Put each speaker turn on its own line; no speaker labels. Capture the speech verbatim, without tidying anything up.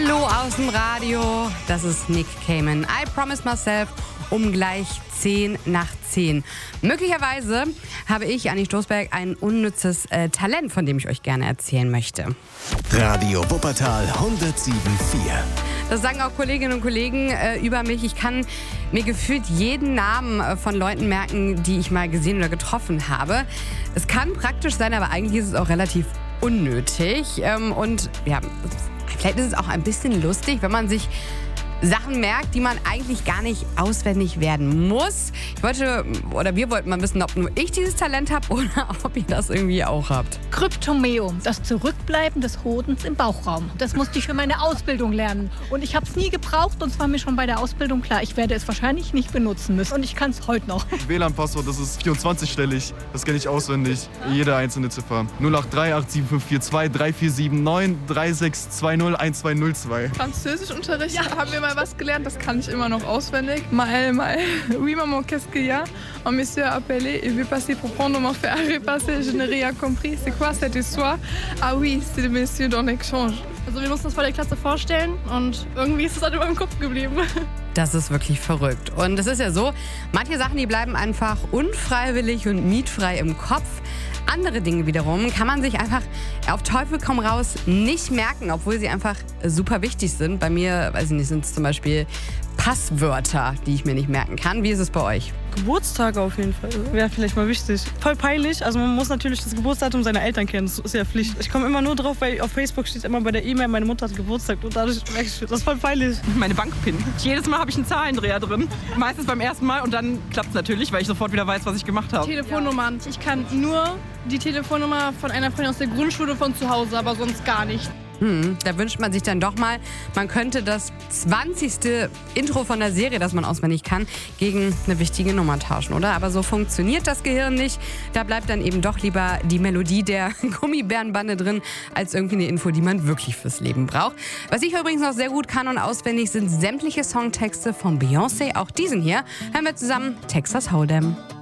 Hallo aus dem Radio, das ist Nick Cayman. I Promise Myself um gleich zehn nach zehn. Möglicherweise habe ich, Anni Stoßberg, ein unnützes äh, Talent, von dem ich euch gerne erzählen möchte.
Radio Wuppertal hundertsieben Komma vier.
Das sagen auch Kolleginnen und Kollegen äh, über mich. Ich kann mir gefühlt jeden Namen äh, von Leuten merken, die ich mal gesehen oder getroffen habe. Es kann praktisch sein, aber eigentlich ist es auch relativ unnötig. Ähm, und ja, vielleicht ist es auch ein bisschen lustig, wenn man sich Sachen merkt, die man eigentlich gar nicht auswendig werden muss. Ich wollte, oder wir wollten mal wissen, ob nur ich dieses Talent habe oder ob ihr das irgendwie auch habt.
Kryptomeum, das Zurückbleiben des Hodens im Bauchraum. Das musste ich für meine Ausbildung lernen. Und ich habe es nie gebraucht und es war mir schon bei der Ausbildung klar, ich werde es wahrscheinlich nicht benutzen müssen. Und ich kann es heute noch.
W L A N-Passwort, das ist vierundzwanzig-stellig. Das kenne ich auswendig. Jede einzelne Ziffer. null acht drei acht sieben fünf vier zwei drei vier sieben neun drei sechs zwei null eins zwei null zwei.
Französischunterricht, ja. Haben wir mal was gelernt, das kann ich immer noch auswendig. Maël, Maël, oui maman, qu'est-ce qu'il y a? Un monsieur a appelé, il veut passer pour prendre mon fait à repasser, je n'ai rien compris. C'est quoi cette histoire? Ah oui, c'est le monsieur dans l'échange.
Also wir mussten uns vor der Klasse vorstellen und irgendwie ist es halt über meinem Kopf geblieben.
Das ist wirklich verrückt. Und es ist ja so, manche Sachen, die bleiben einfach unfreiwillig und mietfrei im Kopf. Andere Dinge wiederum kann man sich einfach auf Teufel komm raus nicht merken, obwohl sie einfach super wichtig sind. Bei mir, weiß ich nicht, sind es zum Beispiel Passwörter, die ich mir nicht merken kann. Wie ist es bei euch?
Geburtstage auf jeden Fall. Wäre vielleicht mal wichtig. Voll peinlich. Also man muss natürlich das Geburtsdatum seiner Eltern kennen. Das ist ja Pflicht. Ich komme immer nur drauf, weil auf Facebook steht immer bei der E-Mail, meine Mutter hat Geburtstag. Und dadurch merke ich, das ist voll peinlich.
Meine Bankpin. Jedes Mal habe ich einen Zahlendreher drin. Meistens beim ersten Mal und dann klappt es natürlich, weil ich sofort wieder weiß, was ich gemacht habe.
Telefonnummern. Ich kann nur die Telefonnummer von einer Freundin aus der Grundschule von zu Hause, aber sonst gar nicht.
Hm, da wünscht man sich dann doch mal, man könnte das zwanzigste Intro von der Serie, das man auswendig kann, gegen eine wichtige Nummer tauschen, oder? Aber so funktioniert das Gehirn nicht. Da bleibt dann eben doch lieber die Melodie der Gummibärenbande drin, als irgendwie eine Info, die man wirklich fürs Leben braucht. Was ich übrigens noch sehr gut kann und auswendig sind sämtliche Songtexte von Beyoncé. Auch diesen hier hören wir zusammen, Texas Hold'em.